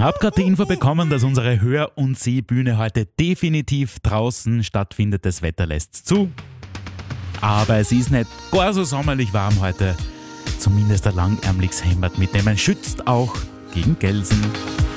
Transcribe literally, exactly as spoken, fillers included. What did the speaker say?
Hab gerade die Info bekommen, dass unsere Hör- und Sehbühne heute definitiv draußen stattfindet. Das Wetter lässt zu. Aber es ist nicht gar so sommerlich warm heute. Zumindest ein langärmliches Hemd mitnehmen schützt auch gegen Gelsen.